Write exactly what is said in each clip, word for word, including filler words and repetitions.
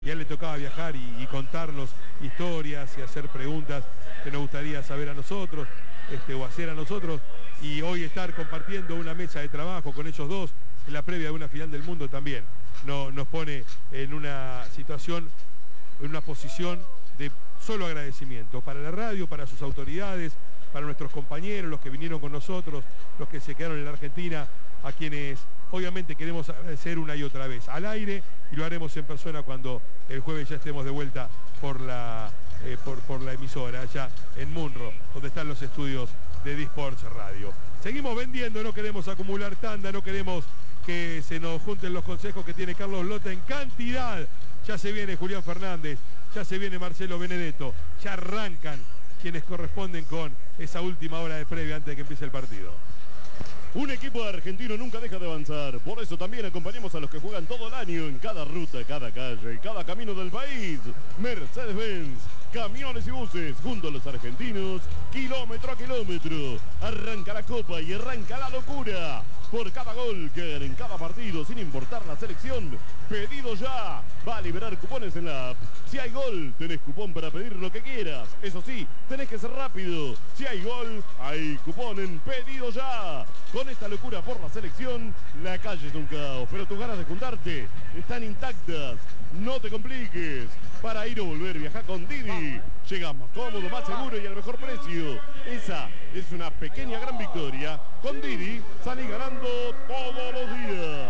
y a él le tocaba viajar y, y contarnos historias y hacer preguntas que nos gustaría saber a nosotros, este, o hacer a nosotros, y hoy estar compartiendo una mesa de trabajo con ellos dos en la previa de una final del mundo también no, nos pone en una situación, en una posición de solo agradecimiento para la radio, para sus autoridades, para nuestros compañeros, los que vinieron con nosotros, los que se quedaron en la Argentina, a quienes obviamente queremos agradecer una y otra vez al aire, y lo haremos en persona cuando el jueves ya estemos de vuelta por la, eh, por, por la emisora, allá en Munro, donde están los estudios de Disports Radio. Seguimos vendiendo, no queremos acumular tanda, no queremos que se nos junten los consejos que tiene Carlos Lota en cantidad. Ya se viene Julián Fernández, ya se viene Marcelo Benedetto, ya arrancan quienes corresponden con esa última hora de previa antes de que empiece el partido. Un equipo argentino nunca deja de avanzar, por eso también acompañamos a los que juegan todo el año en cada ruta, cada calle y cada camino del país. Mercedes-Benz, camiones y buses, junto a los argentinos, kilómetro a kilómetro. Arranca la copa y arranca la locura. Por cada gol que hagan en cada partido, sin importar la selección, pedido ya. Va a liberar cupones en la app. Si hay gol, tenés cupón para pedir lo que quieras. Eso sí, tenés que ser rápido. Si hay gol, hay cupón en pedido ya. Con esta locura por la selección, la calle es un caos, pero tus ganas de juntarte están intactas. No te compliques. Para ir o volver, viaja con Didi. Llega más cómodo, más seguro y al mejor precio. Esa es una pequeña gran victoria. Con Didi salís ganando todos los días.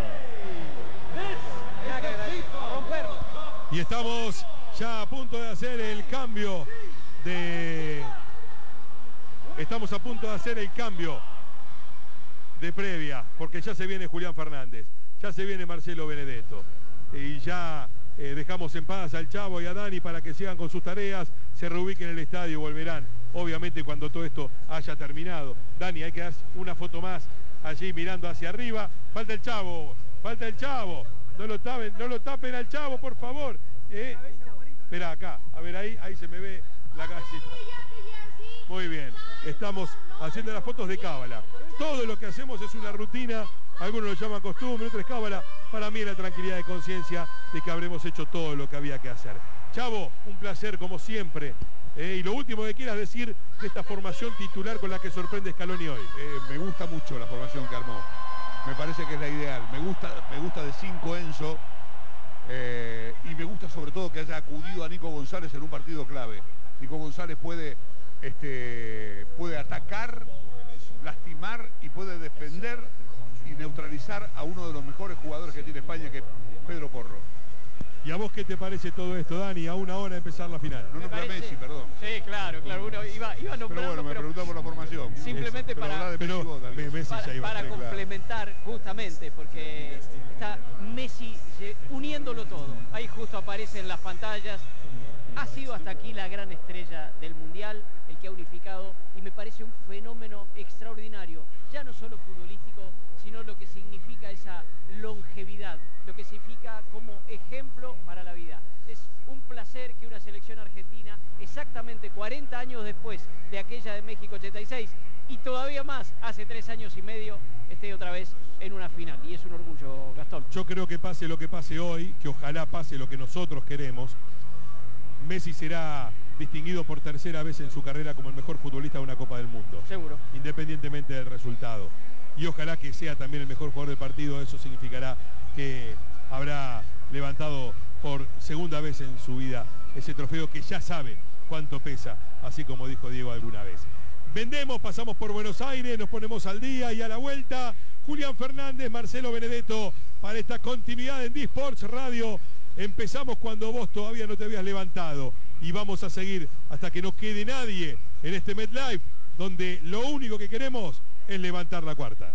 Y estamos ya a punto de hacer el cambio de... Estamos a punto de hacer el cambio de previa, porque ya se viene Julián Fernández, ya se viene Marcelo Benedetto. Y ya eh, dejamos en paz al Chavo y a Dani para que sigan con sus tareas, se reubiquen en el estadio y volverán, obviamente, cuando todo esto haya terminado. Dani, hay que dar una foto más allí mirando hacia arriba. Falta el Chavo, falta el Chavo. No lo tapen, no lo tapen al Chavo, por favor. Eh, espera acá, a ver ahí, ahí se me ve la casita. Muy bien, estamos haciendo las fotos de cábala. Todo lo que hacemos es una rutina, algunos lo llaman costumbre, otros cábala. Para mí es la tranquilidad de conciencia de que habremos hecho todo lo que había que hacer. Chavo, un placer como siempre. Eh, y lo último que quieras decir de esta formación titular con la que sorprende Scaloni hoy. Eh, me gusta mucho la formación que armó. Me parece que es la ideal. Me gusta, me gusta de cinco Enzo. Eh, y me gusta sobre todo que haya acudido a Nico González en un partido clave. Nico González puede, este, puede atacar, lastimar y puede defender y neutralizar a uno de los mejores jugadores que tiene España, que es Pedro Porro. ¿Y a vos qué te parece todo esto, Dani? A una hora de empezar la final. No nombré a Messi, perdón. Sí, claro, claro. Uno iba, iba nombrando, pero bueno, me pero preguntaba por la formación. Simplemente es, para, pero, pero, Messi, Messi para, ya iba para a ser, complementar claro. Justamente, porque está Messi uniéndolo todo. Ahí justo aparece en las pantallas. Ha sido hasta aquí la gran estrella del Mundial, el que ha unificado, y me parece un fenómeno extraordinario, ya no solo futbolístico, sino lo que significa esa longevidad, lo que significa como ejemplo para la vida. Es un placer que una selección argentina, exactamente cuarenta años después de aquella de México ochenta y seis, y todavía más, hace tres años y medio, esté otra vez en una final. Y es un orgullo, Gastón. Yo creo que pase lo que pase hoy, que ojalá pase lo que nosotros queremos, Messi será distinguido por tercera vez en su carrera como el mejor futbolista de una Copa del Mundo. Seguro. Independientemente del resultado. Y ojalá que sea también el mejor jugador del partido. Eso significará que habrá levantado por segunda vez en su vida ese trofeo que ya sabe cuánto pesa, así como dijo Diego alguna vez. Vendemos, pasamos por Buenos Aires, nos ponemos al día y a la vuelta. Julián Fernández, Marcelo Benedetto para esta continuidad en Disports Radio. Empezamos cuando vos todavía no te habías levantado y vamos a seguir hasta que no quede nadie en este MetLife, donde lo único que queremos es levantar la cuarta.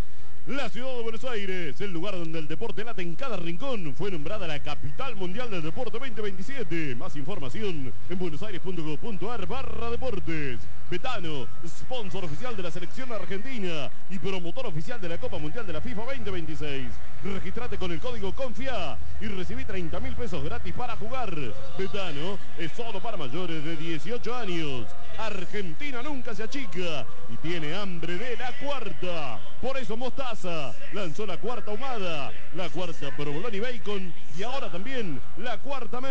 La ciudad de Buenos Aires, el lugar donde el deporte late en cada rincón, fue nombrada la capital mundial del deporte veinte veintisiete. Más información en buenosaires.gov.ar barra deportes. Betano, sponsor oficial de la selección argentina y promotor oficial de la Copa Mundial de la FIFA veinte veintiséis. Registrate con el código CONFIA y recibí treinta mil pesos gratis para jugar. Betano es solo para mayores de dieciocho años. Argentina nunca se achica y tiene hambre de la cuarta. Por eso Mostaza lanzó la cuarta ahumada, la cuarta provolone y bacon y ahora también la cuarta